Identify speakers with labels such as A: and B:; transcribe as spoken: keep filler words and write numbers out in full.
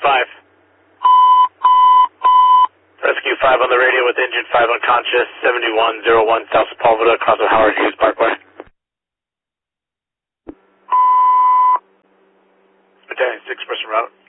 A: five. Rescue five on the radio with engine five unconscious, seventy-one oh one South Sepulveda, across the Howard Hughes Parkway. Battalion six, person route.